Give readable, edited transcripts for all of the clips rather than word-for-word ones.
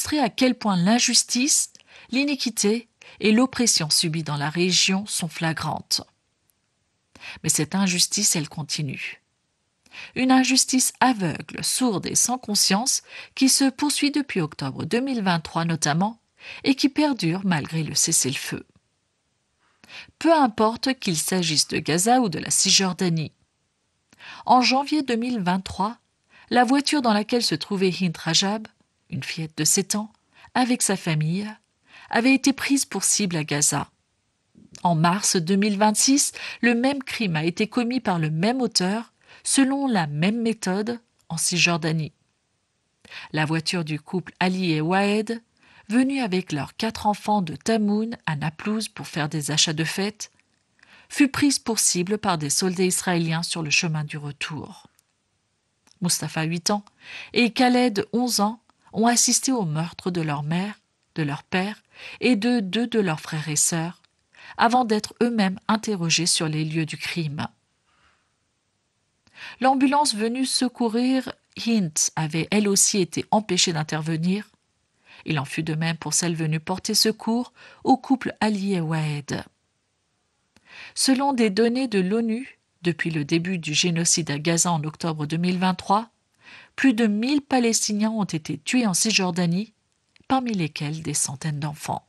montrer à quel point l'injustice, l'iniquité et l'oppression subie dans la région sont flagrantes. Mais cette injustice, elle continue. Une injustice aveugle, sourde et sans conscience qui se poursuit depuis octobre 2023 notamment et qui perdure malgré le cessez-le-feu. Peu importe qu'il s'agisse de Gaza ou de la Cisjordanie. En janvier 2023, la voiture dans laquelle se trouvait Hind Rajab, une fillette de 7 ans, avec sa famille, avait été prise pour cible à Gaza. En mars 2026, le même crime a été commis par le même auteur, selon la même méthode, en Cisjordanie. La voiture du couple Ali et Wahed, venus avec leurs 4 enfants de Tamoun à Naplouse pour faire des achats de fête, fut prise pour cible par des soldats israéliens sur le chemin du retour. Mustapha, 8 ans, et Khaled, 11 ans, ont assisté au meurtre de leur mère, de leur père et de 2 de leurs frères et sœurs, avant d'être eux-mêmes interrogés sur les lieux du crime. L'ambulance venue secourir Hind avait elle aussi été empêchée d'intervenir. Il en fut de même pour celle venue porter secours au couple Ali et Wahed. Selon des données de l'ONU, depuis le début du génocide à Gaza en octobre 2023, plus de 1000 Palestiniens ont été tués en Cisjordanie, parmi lesquels des centaines d'enfants.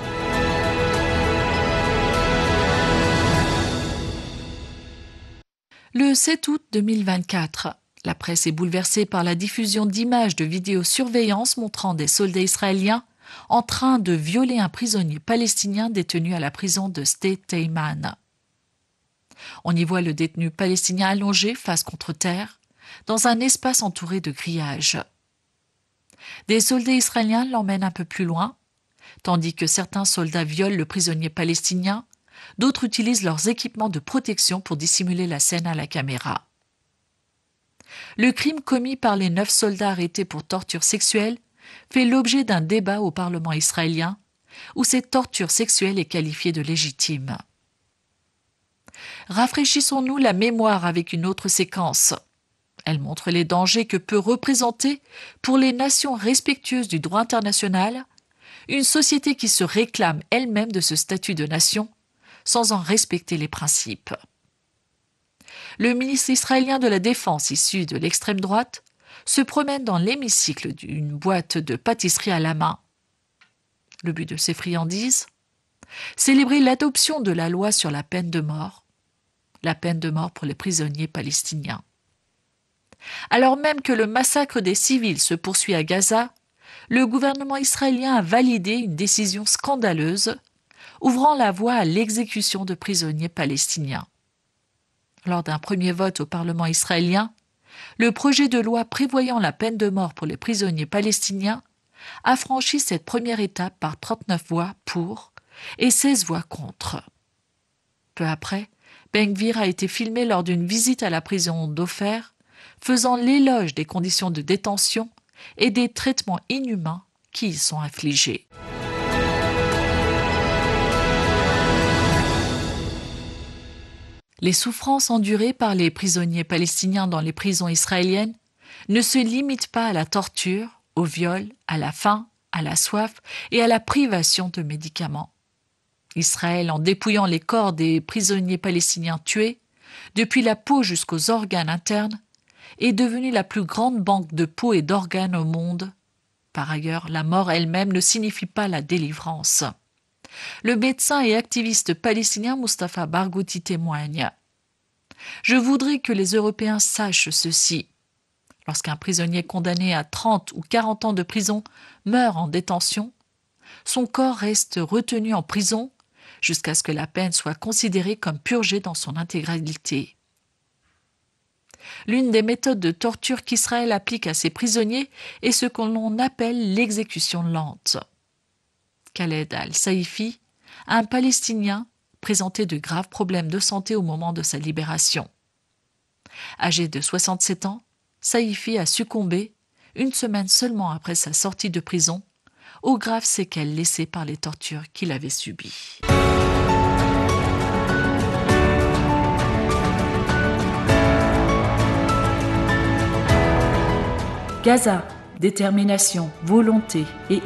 Le 7 août 2024, la presse est bouleversée par la diffusion d'images de vidéosurveillance montrant des soldats israéliens en train de violer un prisonnier palestinien détenu à la prison de Sde Teiman. On y voit le détenu palestinien allongé face contre terre, dans un espace entouré de grillages. Des soldats israéliens l'emmènent un peu plus loin, tandis que certains soldats violent le prisonnier palestinien, d'autres utilisent leurs équipements de protection pour dissimuler la scène à la caméra. Le crime commis par les 9 soldats arrêtés pour torture sexuelle fait l'objet d'un débat au Parlement israélien, où cette torture sexuelle est qualifiée de légitime. Rafraîchissons-nous la mémoire avec une autre séquence. Elle montre les dangers que peut représenter, pour les nations respectueuses du droit international, une société qui se réclame elle-même de ce statut de nation, sans en respecter les principes. Le ministre israélien de la Défense, issu de l'extrême droite, se promène dans l'hémicycle d'une boîte de pâtisserie à la main. Le but de ces friandises ? Célébrer l'adoption de la loi sur la peine de mort pour les prisonniers palestiniens. Alors même que le massacre des civils se poursuit à Gaza, le gouvernement israélien a validé une décision scandaleuse, ouvrant la voie à l'exécution de prisonniers palestiniens. Lors d'un premier vote au Parlement israélien, le projet de loi prévoyant la peine de mort pour les prisonniers palestiniens a franchi cette première étape par 39 voix pour et 16 voix contre. Peu après, Ben Gvir a été filmé lors d'une visite à la prison d'Ofer, faisant l'éloge des conditions de détention et des traitements inhumains qui y sont infligés. Les souffrances endurées par les prisonniers palestiniens dans les prisons israéliennes ne se limitent pas à la torture, au viol, à la faim, à la soif et à la privation de médicaments. Israël, en dépouillant les corps des prisonniers palestiniens tués, depuis la peau jusqu'aux organes internes, est devenue la plus grande banque de peau et d'organes au monde. Par ailleurs, la mort elle-même ne signifie pas la délivrance. Le médecin et activiste palestinien Mustapha Barghouti témoigne. « Je voudrais que les Européens sachent ceci. Lorsqu'un prisonnier condamné à 30 ou 40 ans de prison meurt en détention, son corps reste retenu en prison jusqu'à ce que la peine soit considérée comme purgée dans son intégralité. L'une des méthodes de torture qu'Israël applique à ses prisonniers est ce que l'on appelle l'exécution lente. Khaled al-Saifi, un Palestinien, présentait de graves problèmes de santé au moment de sa libération. Âgé de 67 ans, Saifi a succombé, une semaine seulement après sa sortie de prison, aux graves séquelles laissées par les tortures qu'il avait subies. Gaza, détermination, volonté et